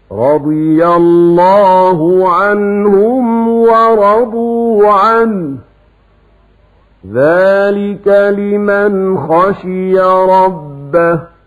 رضي الله عنهم ورضوا عنه ذلك لمن خشي ربه